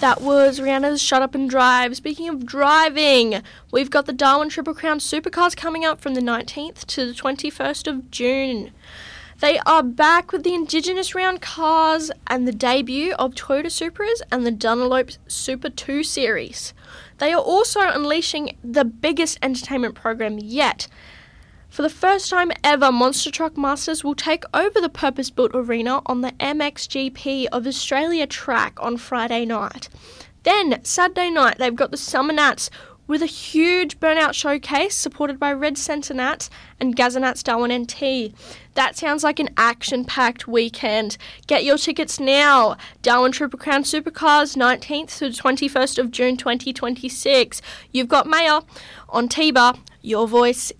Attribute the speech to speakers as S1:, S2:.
S1: That was Rihanna's Shut Up and Drive. Speaking of driving, we've got the Darwin Triple Crown Supercars coming up from the 19th to the 21st of June. They are back with the Indigenous round cars and the debut of Toyota Supras and the Dunlop Super 2 series. They are also unleashing the biggest entertainment program yet. For the first time ever, Monster Truck Masters will take over the purpose-built arena on the MXGP of Australia track on Friday night. Then, Saturday night, they've got the Summer Nats with a huge burnout showcase supported by Red Centre Nats and Gazanats Darwin NT. That sounds like an action-packed weekend. Get your tickets now. Darwin Triple Crown Supercars, 19th to 21st of June 2026. You've got Mayor on T-Bar. Your voice